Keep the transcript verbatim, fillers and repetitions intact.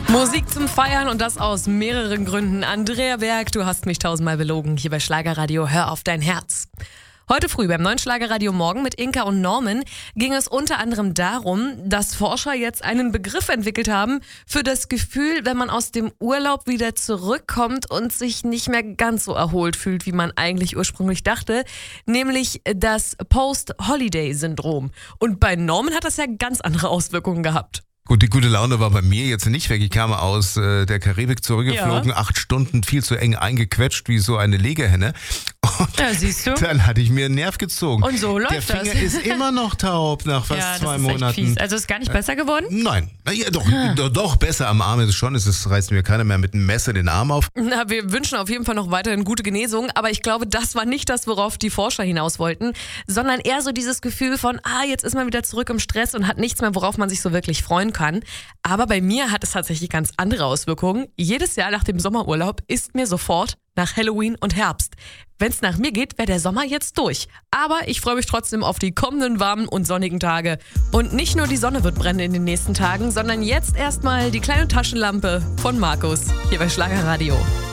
Musik zum Feiern und das aus mehreren Gründen. Andrea Berg, du hast mich tausendmal belogen. Hier bei Schlagerradio, hör auf dein Herz. Heute früh beim neuen Schlagerradio Morgen mit Inka und Norman ging es unter anderem darum, dass Forscher jetzt einen Begriff entwickelt haben für das Gefühl, wenn man aus dem Urlaub wieder zurückkommt und sich nicht mehr ganz so erholt fühlt, wie man eigentlich ursprünglich dachte, nämlich das Post-Holiday-Syndrom. Und bei Norman hat das ja ganz andere Auswirkungen gehabt. Gut, die gute Laune war bei mir jetzt nicht weg. Ich kam aus äh, der Karibik zurückgeflogen, ja. acht Stunden viel zu eng eingequetscht wie so eine Legehenne. Und ja, siehst du. Dann hatte ich mir einen Nerv gezogen. Und so läuft Der Finger das. ist immer noch taub nach fast ja, zwei das ist Monaten. Echt fies. Also ist gar nicht besser geworden? Nein, naja, doch, doch, doch, besser am Arm ist es schon. Es ist, reißt mir keiner mehr mit einem Messer den Arm auf. Na, wir wünschen auf jeden Fall noch weiterhin gute Genesung, aber ich glaube, das war nicht das, worauf die Forscher hinaus wollten, sondern eher so dieses Gefühl von, ah, jetzt ist man wieder zurück im Stress und hat nichts mehr, worauf man sich so wirklich freuen kann. Aber bei mir hat es tatsächlich ganz andere Auswirkungen. Jedes Jahr nach dem Sommerurlaub ist mir sofort nach Halloween und Herbst. Wenn es nach mir geht, wäre der Sommer jetzt durch. Aber ich freue mich trotzdem auf die kommenden warmen und sonnigen Tage. Und nicht nur die Sonne wird brennen in den nächsten Tagen, sondern jetzt erstmal die kleine Taschenlampe von Markus hier bei Schlagerradio.